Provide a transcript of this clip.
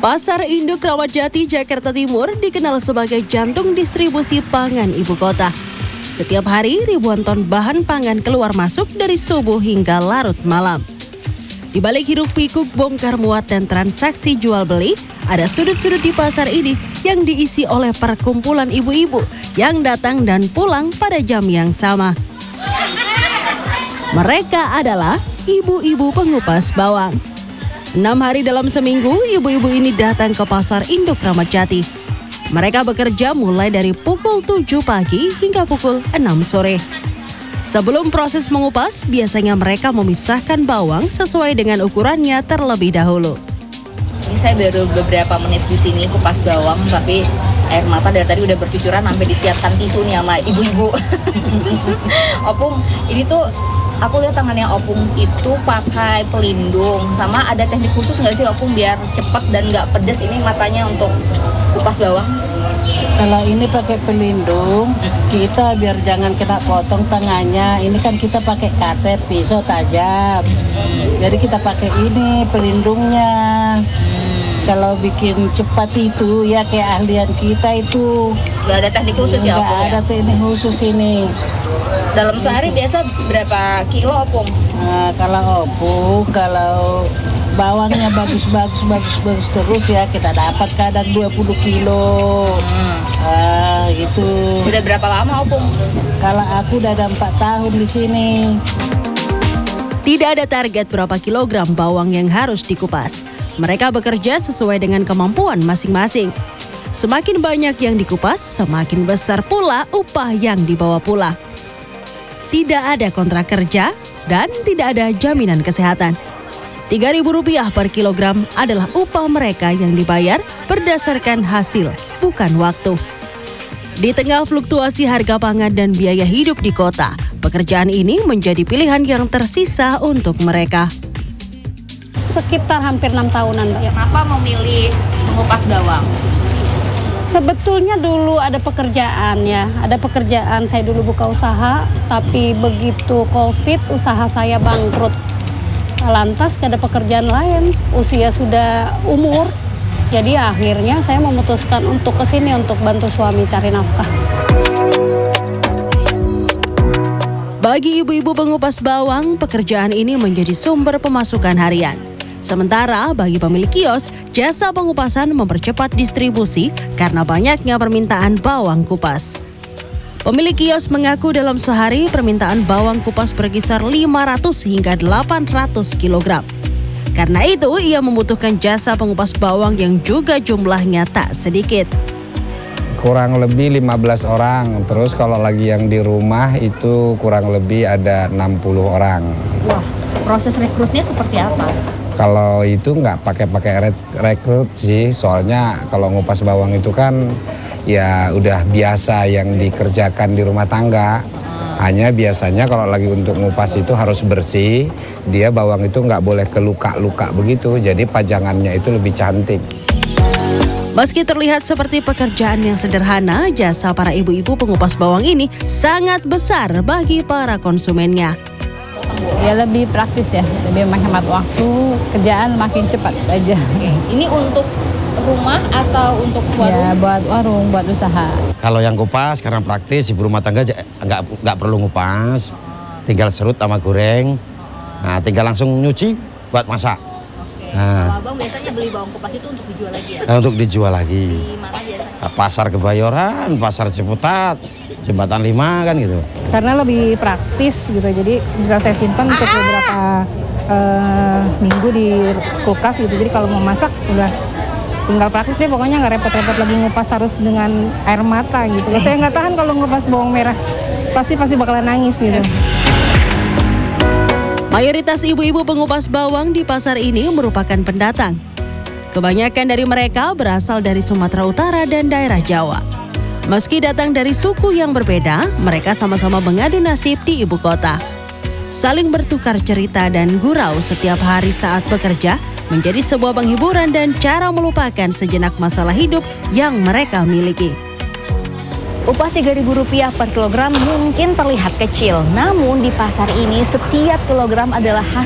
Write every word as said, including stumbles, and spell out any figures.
Pasar Induk Ramat Jati, Jakarta Timur dikenal sebagai jantung distribusi pangan ibu kota. Setiap hari ribuan ton bahan pangan keluar masuk dari subuh hingga larut malam. Di balik hiruk pikuk bongkar muat dan transaksi jual beli, ada sudut-sudut di pasar ini yang diisi oleh perkumpulan ibu-ibu yang datang dan pulang pada jam yang sama. Mereka adalah ibu-ibu pengupas bawang. Enam hari dalam seminggu, ibu-ibu ini datang ke Pasar Induk Ramat Jati. Mereka bekerja mulai dari pukul tujuh pagi hingga pukul enam sore. Sebelum proses mengupas, biasanya mereka memisahkan bawang sesuai dengan ukurannya terlebih dahulu. Ini saya baru beberapa menit di sini kupas bawang, tapi air mata dari tadi udah bercucuran sampai disiapkan tisu nih sama ibu-ibu. Opung, ini tuh aku lihat tangannya Opung itu pakai pelindung, sama ada teknik khusus nggak sih Opung biar cepat dan nggak pedes ini matanya untuk kupas bawang? Kalau ini pakai pelindung, kita biar jangan kena potong tangannya. Ini kan kita pakai katet, pisau tajam. Jadi kita pakai ini pelindungnya. Kalau bikin cepat itu ya kayak ahlian kita itu. Nggak ada teknik khusus ya Opung? Nggak ada teknik khusus ini. Dalam sehari biasa berapa kilo Opung? Nah, kalau Opung, kalau bawangnya bagus-bagus bagus-bagus terus ya kita dapat kadang dua puluh kilo. Hmm. Ah, gitu. Sudah berapa lama Opung? Kalau aku udah ada empat tahun di sini. Tidak ada target berapa kilogram bawang yang harus dikupas. Mereka bekerja sesuai dengan kemampuan masing-masing. Semakin banyak yang dikupas, semakin besar pula upah yang dibawa pulang. Tidak ada kontrak kerja dan tidak ada jaminan kesehatan. tiga ribu rupiah per kilogram adalah upah mereka yang dibayar berdasarkan hasil, bukan waktu. Di tengah fluktuasi harga pangan dan biaya hidup di kota, pekerjaan ini menjadi pilihan yang tersisa untuk mereka. Sekitar hampir enam tahunan, Mbak. Kenapa memilih mengupas bawang? Sebetulnya dulu ada pekerjaan ya, ada pekerjaan saya dulu buka usaha, tapi begitu COVID usaha saya bangkrut. Lantas gak ada pekerjaan lain, usia sudah umur, jadi akhirnya saya memutuskan untuk kesini untuk bantu suami cari nafkah. Bagi ibu-ibu pengupas bawang, pekerjaan ini menjadi sumber pemasukan harian. Sementara bagi pemilik kios, jasa pengupasan mempercepat distribusi karena banyaknya permintaan bawang kupas. Pemilik kios mengaku dalam sehari permintaan bawang kupas berkisar lima ratus hingga delapan ratus kilogram. Karena itu, ia membutuhkan jasa pengupas bawang yang juga jumlahnya tak sedikit. Kurang lebih lima belas orang, terus kalau lagi yang di rumah itu kurang lebih ada enam puluh orang. Wah, proses rekrutnya seperti apa? Kalau itu nggak pakai-pakai rekrut sih, soalnya kalau ngupas bawang itu kan ya udah biasa yang dikerjakan di rumah tangga. Hanya biasanya kalau lagi untuk ngupas itu harus bersih, dia bawang itu nggak boleh keluka-luka begitu, jadi pajangannya itu lebih cantik. Meski terlihat seperti pekerjaan yang sederhana, jasa para ibu-ibu pengupas bawang ini sangat besar bagi para konsumennya. Ya lebih praktis ya, lebih menghemat waktu, kerjaan makin cepat aja. Ini untuk rumah atau untuk warung? Ya buat warung, buat usaha. Kalau yang kupas karena praktis, ibu rumah tangga nggak nggak perlu ngupas, tinggal serut sama goreng, nah tinggal langsung nyuci buat masak. Oke. Nah. Kalau abang biasanya beli bawang kupas itu untuk dijual lagi ya? Nah, untuk dijual lagi. Di mana biasanya? Pasar Kebayoran, Pasar Ciputat, Jembatan lima kan gitu. Karena lebih praktis gitu, jadi bisa saya simpan untuk beberapa uh, minggu di kulkas gitu. Jadi kalau mau masak udah tinggal praktis deh, pokoknya nggak repot-repot lagi ngupas harus dengan air mata gitu. Saya nggak tahan kalau ngupas bawang merah, pasti pasti bakalan nangis gitu. Mayoritas ibu-ibu pengupas bawang di pasar ini merupakan pendatang. Kebanyakan dari mereka berasal dari Sumatera Utara dan daerah Jawa. Meski datang dari suku yang berbeda, mereka sama-sama mengadu nasib di ibu kota. Saling bertukar cerita dan gurau setiap hari saat bekerja menjadi sebuah penghiburan dan cara melupakan sejenak masalah hidup yang mereka miliki. Upah tiga ribu rupiah per kilogram mungkin terlihat kecil, namun di pasar ini setiap kilogram adalah hasil